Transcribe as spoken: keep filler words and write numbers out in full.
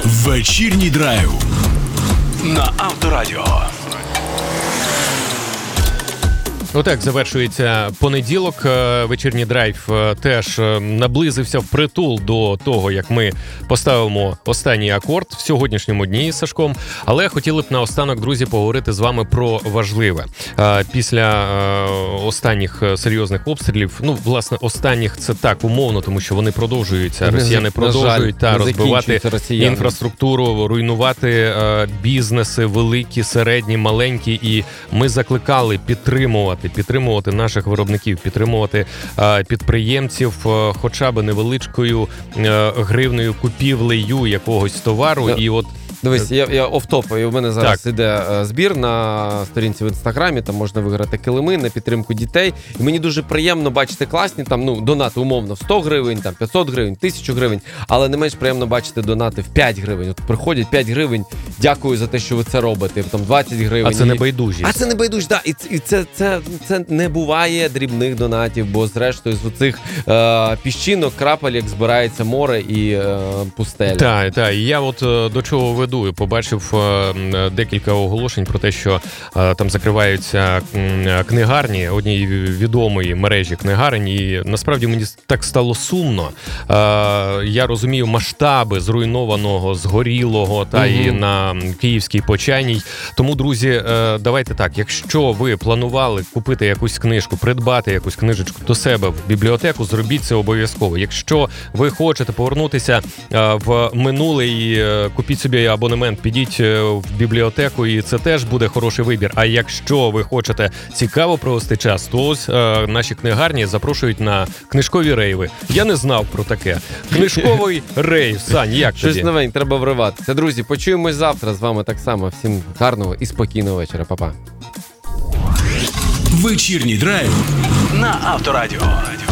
Вечірній драйв на Авторадіо. Отак завершується понеділок. Вечірній драйв теж наблизився впритул до того, як ми поставимо останній акорд в сьогоднішньому дні з Сашком. Але хотіли б наостанок, друзі, поговорити з вами про важливе. Після останніх серйозних обстрілів, ну, власне, останніх це так умовно, тому що вони продовжуються. Росіяни продовжують та розбивати інфраструктуру, руйнувати бізнеси великі, середні, маленькі. І ми закликали підтримувати підтримувати наших виробників, підтримувати е, підприємців е, хоча б невеличкою е, гривною купівлею якогось товару. Да. І от Дивись, я, я офтоп, і у мене зараз так. іде збір на сторінці в Інстаграмі, там можна виграти килими на підтримку дітей. І мені дуже приємно бачити класні там, ну, донати умовно в сто гривень, там п'ятсот гривень, тисячу гривень, але не менш приємно бачити донати в п'ять гривень. От приходять п'ять гривень, дякую за те, що ви це робите, там двадцять гривень. А це не байдужість. А це не байдужість, так. І, і це, це, це не буває дрібних донатів, бо зрештою з оцих е, піщинок, крапель, як збирається море і е, пустеля. Так, так. І я от е, до чого веду. Побачив е, декілька оголошень про те, що е, там закриваються е, книгарні, однієї відомої мережі книгарень, і насправді мені так стало сумно. Е, я розумію масштаби зруйнованого, згорілого та mm-hmm. і на Київській Почайній. Тому, друзі, е, давайте так, якщо ви планували купити якусь книжку, придбати якусь книжечку до себе в бібліотеку, зробіть це обов'язково. Якщо ви хочете повернутися е, в минуле і е, купіть собі абонемент, підіть в бібліотеку, і це теж буде хороший вибір. А якщо ви хочете цікаво провести час, то ось е, наші книгарні запрошують на книжкові рейви. Я не знав про таке. Книжковий рейв. Сань, як тобі? Щось новеньке, треба вриватися. Друзі, почуємось завтра з вами так само. Всім гарного і спокійного вечора. Па-па. Вечірній драйв на Авторадіо.